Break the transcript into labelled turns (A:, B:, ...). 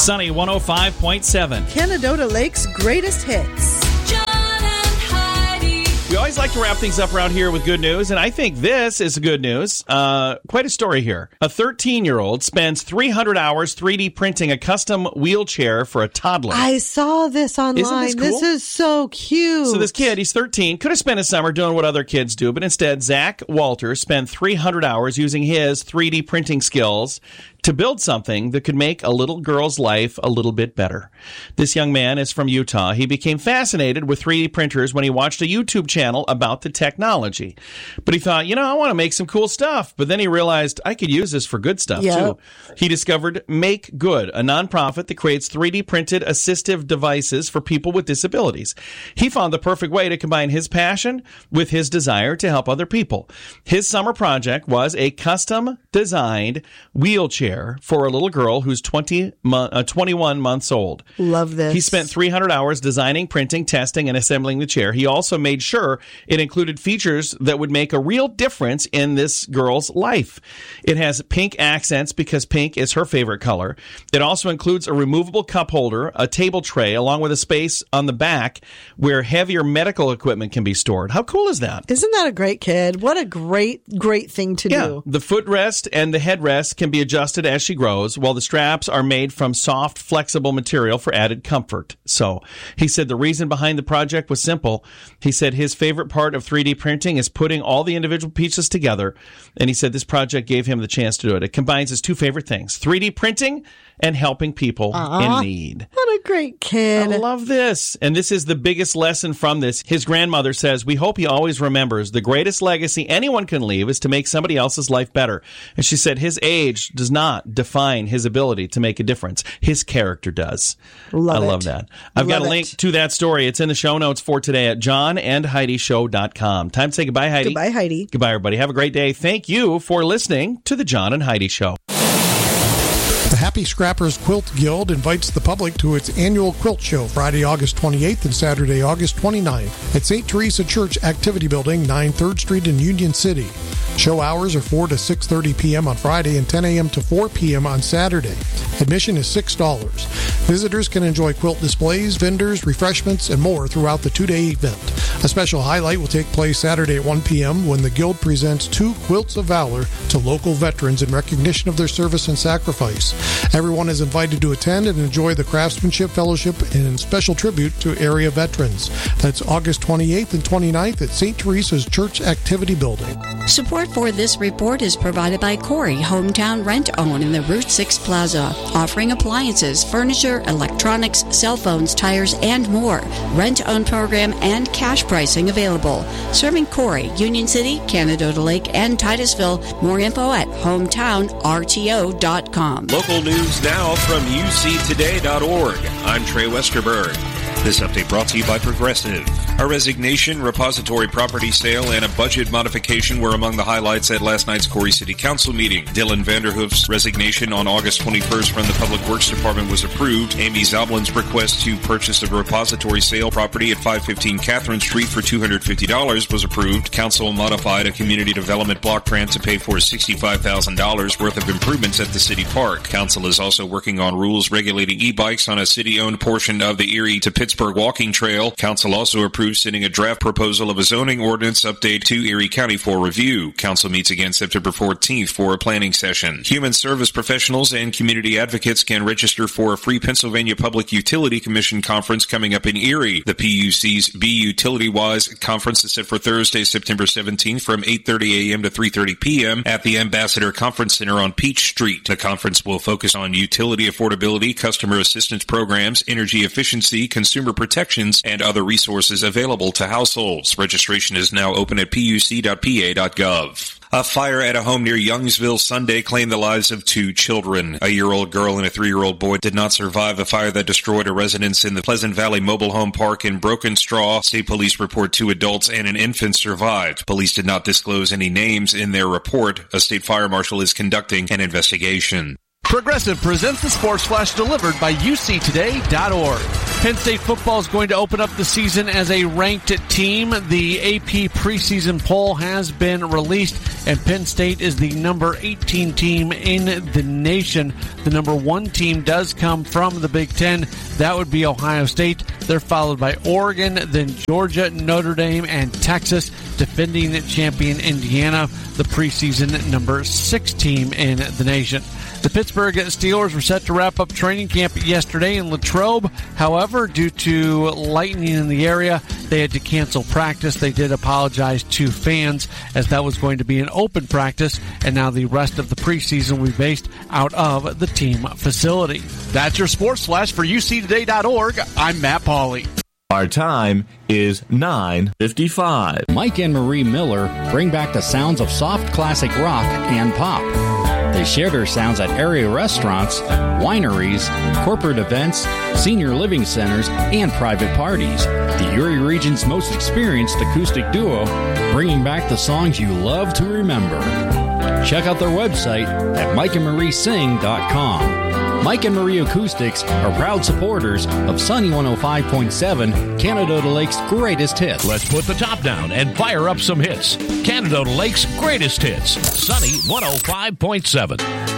A: Sunny 105.7.
B: Canadota Lake's greatest hits.
A: We always like to wrap things up around here with good news, and I think this is good news. Quite a story here. A 13-year-old spends 300 hours 3D printing a custom wheelchair for a toddler.
C: I saw this online.
A: Isn't this cool?
C: This is so cute.
A: So this kid, he's 13, could have spent his summer doing what other kids do, but instead, Zach Walter spent 300 hours using his 3D printing skills to build something that could make a little girl's life a little bit better. This young man is from Utah. He became fascinated with 3D printers when he watched a YouTube channel about the technology. But he thought, I want to make some cool stuff. But then he realized I could use this for good stuff, too. He discovered Make Good, a nonprofit that creates 3D printed assistive devices for people with disabilities. He found the perfect way to combine his passion with his desire to help other people. His summer project was a custom designed wheelchair for a little girl who's 21 months old.
C: Love this.
A: He spent 300 hours designing, printing, testing, and assembling the chair. He also made sure it included features that would make a real difference in this girl's life. It has pink accents because pink is her favorite color. It also includes a removable cup holder, a table tray, along with a space on the back where heavier medical equipment can be stored. How cool is that?
C: Isn't that a great kid? What a great thing to do.
A: The footrest and the headrest can be adjusted as she grows, while the straps are made from soft, flexible material for added comfort. So he said the reason behind the project was simple. He said his favorite part of 3D printing is putting all the individual pieces together. And he said this project gave him the chance to do it. It combines his two favorite things, 3D printing and helping people in need.
C: What a great kid.
A: I love this. And this is the biggest lesson from this. His grandmother says, we hope he always remembers the greatest legacy anyone can leave is to make somebody else's life better. And she said his age does not define his ability to make a difference. His character does. I love that. I've got a link to that story. It's in the show notes for today at johnandheidishow.com. Time to say goodbye, Heidi.
C: Goodbye, Heidi.
A: Goodbye, everybody. Have a great day. Thank you for listening to the John and Heidi Show.
D: The Happy Scrappers Quilt Guild invites the public to its annual quilt show Friday, August 28th and Saturday, August 29th at St. Teresa Church Activity Building, 9 3rd Street in Union City. Show hours are 4 to 6:30 p.m. on Friday and 10 a.m. to 4 p.m. on Saturday. Admission is $6. Visitors can enjoy quilt displays, vendors, refreshments, and more throughout the two-day event. A special highlight will take place Saturday at 1 p.m. when the Guild presents 2 Quilts of Valor to local veterans in recognition of their service and sacrifice. Everyone is invited to attend and enjoy the craftsmanship, fellowship, and special tribute to area veterans. That's August 28th and 29th at St. Teresa's Church Activity Building.
E: Support for this report is provided by Corey Hometown Rent-Own in the Route 6 Plaza, offering appliances, furniture, electronics, cell phones, tires, and more. Rent-own program and cash pricing available. Serving Corey, Union City, Canadota Lake, and Titusville. More info at hometownrto.com.
F: Local news now from uctoday.org. I'm Trey Westerberg. This update brought to you by Progressive. A resignation, repository property sale, and a budget modification were among the highlights at last night's Corey City Council meeting. Dylan Vanderhoof's resignation on August 21st from the Public Works Department was approved. Amy Zoblin's request to purchase a repository sale property at 515 Catherine Street for $250 was approved. Council modified a community development block grant to pay for $65,000 worth of improvements at the city park. Council is also working on rules regulating e-bikes on a city-owned portion of the Erie to Pittsburgh walking trail. Council also approved sending a draft proposal of a zoning ordinance update to Erie County for review. Council meets again September 14th for a planning session. Human service professionals and community advocates can register for a free Pennsylvania Public Utility Commission conference coming up in Erie. The PUC's Be Utility Wise conference is set for Thursday, September 17th from 8:30 a.m. to 3:30 p.m. at the Ambassador Conference Center on Peach Street. The conference will focus on utility affordability, customer assistance programs, energy efficiency, consumer protections, and other resources available to households. Registration is now open at puc.pa.gov. A fire at a home near Youngsville Sunday claimed the lives of 2 children. A year-old girl and a 3-year-old boy did not survive the fire that destroyed a residence in the Pleasant Valley Mobile Home Park in Broken Straw. State police report 2 adults and an infant survived. Police did not disclose any names in their report. A state fire marshal is conducting an investigation.
G: Progressive presents the Sports Flash delivered by uctoday.org. Penn State football is going to open up the season as a ranked team. The AP preseason poll has been released, and Penn State is the number 18 team in the nation. The number 1 team does come from the Big Ten. That would be Ohio State. They're followed by Oregon, then Georgia, Notre Dame, and Texas, defending champion Indiana, the preseason number 6 team in the nation. The Pittsburgh Steelers were set to wrap up training camp yesterday in Latrobe. However, due to lightning in the area, they had to cancel practice. They did apologize to fans, as that was going to be an open practice, and now the rest of the preseason will be based out of the team facility.
H: That's your Sports Flash for UCToday.org. I'm Matt Pauley.
I: Our time is 9:55.
J: Mike and Marie Miller bring back the sounds of soft classic rock and pop. They share their sounds at area restaurants, wineries, corporate events, senior living centers, and private parties. The Erie region's most experienced acoustic duo, bringing back the songs you love to remember. Check out their website at mikeandmariesing.com. Mike and Marie Acoustics are proud supporters of Sunny 105.7, Canada Lake's greatest hits.
H: Let's put the top down and fire up some hits. Canada Lake's greatest hits, Sunny 105.7.